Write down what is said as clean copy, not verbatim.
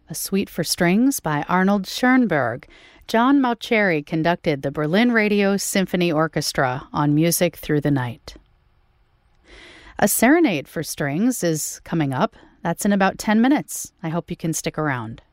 a suite for strings by Arnold Schoenberg. John Mauceri conducted the Berlin Radio Symphony Orchestra on Music Through the Night. A serenade for strings is coming up. That's in about 10 minutes. I hope you can stick around.